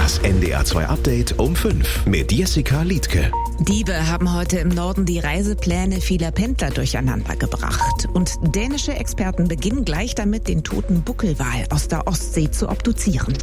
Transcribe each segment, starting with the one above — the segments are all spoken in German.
Das NDR 2 Update um 5 mit Jessica Liedtke. Diebe haben heute im Norden die Reisepläne vieler Pendler durcheinander gebracht. Und dänische Experten beginnen gleich damit, den toten Buckelwal aus der Ostsee zu obduzieren.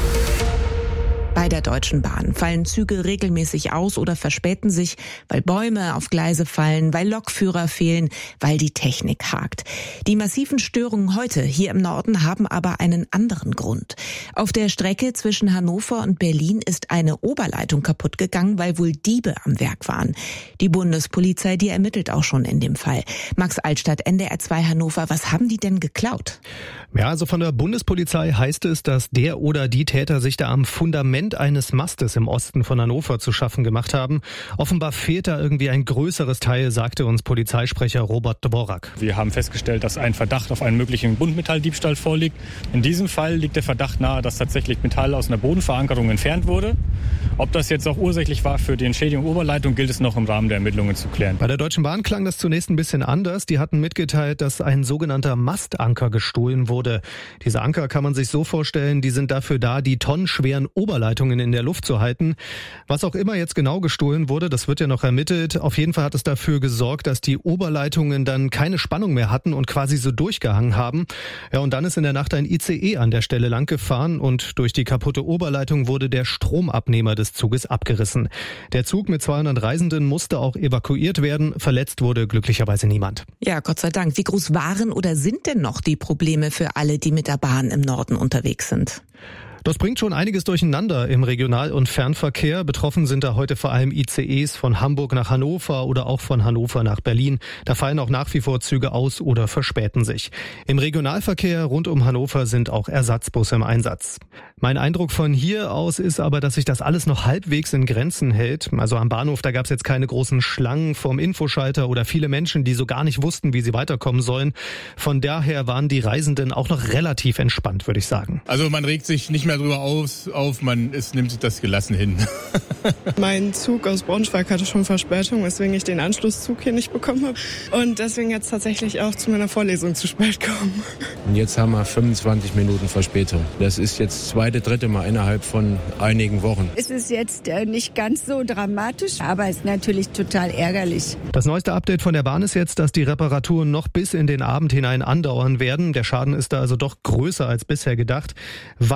Bei der Deutschen Bahn fallen Züge regelmäßig aus oder verspäten sich, weil Bäume auf Gleise fallen, weil Lokführer fehlen, weil die Technik hakt. Die massiven Störungen heute hier im Norden haben aber einen anderen Grund. Auf der Strecke zwischen Hannover und Berlin ist eine Oberleitung kaputt gegangen, weil wohl Diebe am Werk waren. Die Bundespolizei, die ermittelt auch schon in dem Fall. Max Altstadt, NDR 2 Hannover, was haben die denn geklaut? Ja, also von der Bundespolizei heißt es, dass der oder die Täter sich da am Fundament eines Mastes im Osten von Hannover zu schaffen gemacht haben. Offenbar fehlt da irgendwie ein größeres Teil, sagte uns Polizeisprecher Robert Dvorak. Wir haben festgestellt, dass ein Verdacht auf einen möglichen Buntmetalldiebstahl vorliegt. In diesem Fall liegt der Verdacht nahe, dass tatsächlich Metall aus einer Bodenverankerung entfernt wurde. Ob das jetzt auch ursächlich war für die Entschädigung Oberleitung, gilt es noch im Rahmen der Ermittlungen zu klären. Bei der Deutschen Bahn klang das zunächst ein bisschen anders. Die hatten mitgeteilt, dass ein sogenannter Mastanker gestohlen wurde. Diese Anker kann man sich so vorstellen, die sind dafür da, die tonnenschweren Oberleitungen in der Luft zu halten. Was auch immer jetzt genau gestohlen wurde, das wird ja noch ermittelt. Auf jeden Fall hat es dafür gesorgt, dass die Oberleitungen dann keine Spannung mehr hatten und quasi so durchgehangen haben. Ja, und dann ist in der Nacht ein ICE an der Stelle lang gefahren und durch die kaputte Oberleitung wurde der Stromabnehmer des Zuges abgerissen. Der Zug mit 200 Reisenden musste auch evakuiert werden. Verletzt wurde glücklicherweise niemand. Ja, Gott sei Dank. Wie groß waren oder sind denn noch die Probleme für alle, die mit der Bahn im Norden unterwegs sind? Das bringt schon einiges durcheinander im Regional- und Fernverkehr. Betroffen sind da heute vor allem ICEs von Hamburg nach Hannover oder auch von Hannover nach Berlin. Da fallen auch nach wie vor Züge aus oder verspäten sich. Im Regionalverkehr rund um Hannover sind auch Ersatzbusse im Einsatz. Mein Eindruck von hier aus ist aber, dass sich das alles noch halbwegs in Grenzen hält. Also am Bahnhof, da gab es jetzt keine großen Schlangen vorm Infoschalter oder viele Menschen, die so gar nicht wussten, wie sie weiterkommen sollen. Von daher waren die Reisenden auch noch relativ entspannt, würde ich sagen. Also man regt sich nicht mehr drüber auf, nimmt sich das gelassen hin. Mein Zug aus Braunschweig hatte schon Verspätung, weswegen ich den Anschlusszug hier nicht bekommen habe. Und deswegen jetzt tatsächlich auch zu meiner Vorlesung zu spät kommen. Und jetzt haben wir 25 Minuten Verspätung. Das ist jetzt dritte Mal innerhalb von einigen Wochen. Es ist jetzt nicht ganz so dramatisch, aber es ist natürlich total ärgerlich. Das neueste Update von der Bahn ist jetzt, dass die Reparaturen noch bis in den Abend hinein andauern werden. Der Schaden ist da also doch größer als bisher gedacht.